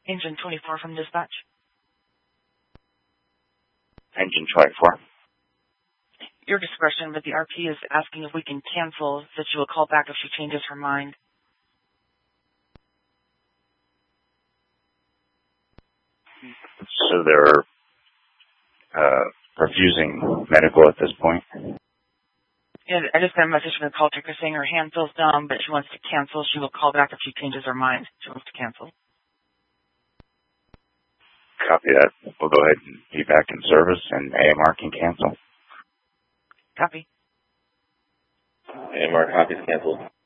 Engine 24 from dispatch. Engine 24. Your discretion, but the RP is asking if we can cancel, that she will call back if she changes her mind. So they're refusing medical at this point? Yeah, I just got a message from the call taker saying her hand feels numb, but she wants to cancel. She will call back if she changes her mind. She wants to cancel. Copy that. We'll go ahead and be back in service, and AMR can cancel. Copy. AMR copies canceled.